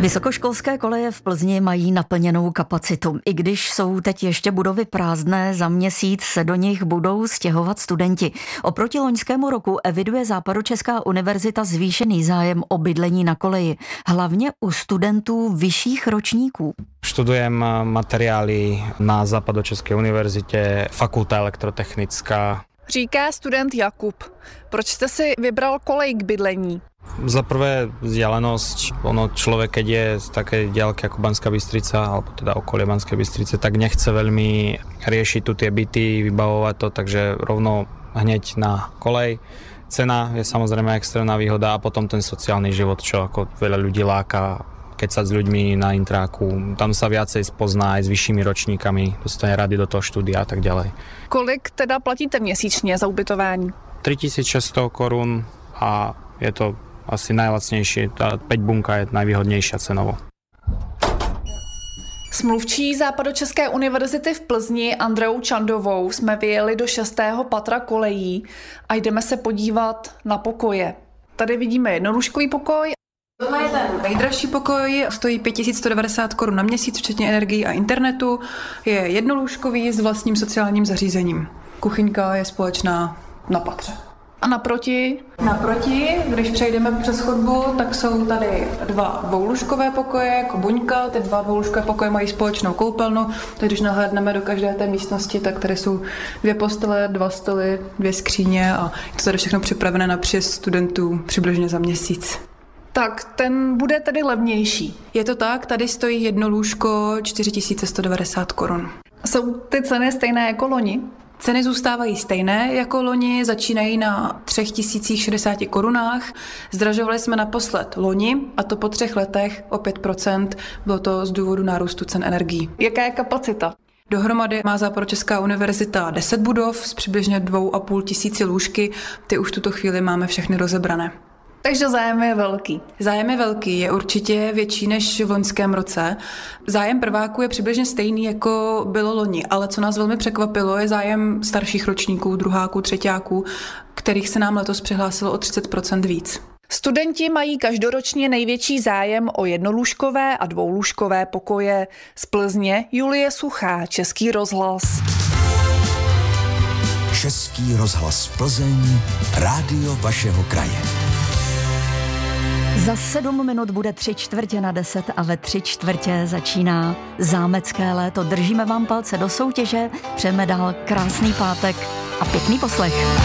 Vysokoškolské koleje v Plzni mají naplněnou kapacitu. I když jsou teď ještě budovy prázdné, za měsíc se do nich budou stěhovat studenti. Oproti loňskému roku eviduje Západočeská univerzita zvýšený zájem o bydlení na koleji, hlavně u studentů vyšších ročníků. Študujem materiály na Západočeské univerzitě, fakulta elektrotechnická. Říká student Jakub. Proč jste si vybral kolej k bydlení? Za prvé vzdialenosť, človek, keď je z takej diaľky ako Banská Bystrica, alebo teda okolie Banskej Bystrice, tak nechce veľmi riešiť tu tie byty, vybavovať to, takže rovno hneď na kolej. Cena je samozrejme extrémna výhoda a potom ten sociálny život, čo ako veľa ľudí láka, keď sa s ľuďmi na intráku, tam sa viacej spozná aj s vyššími ročníkami, dostane rady do toho štúdia a tak ďalej. Kolik teda platíte měsíčně za ubytování? 3600 korun a je to asi najlacnejšie. Tá 5 bunka je najvýhodnejšia cenovo. S mluvčí Západočeské univerzity v Plzni Andreou Čandovou jsme vyjeli do 6. patra kolejí a jdeme se podívat na pokoje. Tady vidíme jednolůžkový pokoj. Tohle je ten nejdražší pokoj, stojí 5190 korun na měsíc, včetně energií a internetu. Je jednolůžkový s vlastním sociálním zařízením. Kuchyňka je společná na patře. A naproti? Naproti, když přejdeme přes chodbu, tak jsou tady 2 dvoulůžkové pokoje, jako buňka. Ty 2 dvoulůžkové pokoje mají společnou koupelnu. Takže když nahlédneme do každé té místnosti, tak tady jsou 2 postele, 2 stoly, 2 skříně a je to tady všechno připravené na příjezd studentů přibližně za měsíc. Tak ten bude tedy levnější. Je to tak, tady stojí jedno lůžko 4190 korun. Jsou ty ceny stejné jako loni? Ceny zůstávají stejné jako loni, začínají na 3060 korunách. Zdražovali jsme naposled loni, a to po 3 letech o 5%. Bylo to z důvodu nárůstu cen energií. Jaká je kapacita? Dohromady má Západočeská univerzita 10 budov s přibližně 2500 lůžky. Ty už v tuto chvíli máme všechny rozebrané. Takže zájem je velký. Zájem je velký, je určitě větší než v loňském roce. Zájem prváků je přibližně stejný, jako bylo loni, ale co nás velmi překvapilo, je zájem starších ročníků, druháků, třeťáků, kterých se nám letos přihlásilo o 30% víc. Studenti mají každoročně největší zájem o jednolůžkové a dvoulůžkové pokoje. Z Plzně Julie Suchá, Český rozhlas. Český rozhlas Plzeň, rádio vašeho kraje. Za 7 minut bude 9:45 a ve 9:45 začíná zámecké léto. Držíme vám palce do soutěže, přejeme dál krásný pátek a pěkný poslech.